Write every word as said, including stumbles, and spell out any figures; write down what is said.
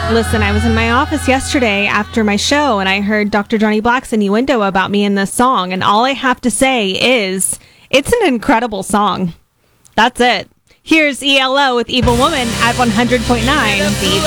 Listen, I was in my office yesterday after my show, and I heard Doctor Johnny Black's innuendo about me in this song, and all I have to say is, it's an incredible song. That's it. Here's E L O with Evil Woman at one hundred point nine The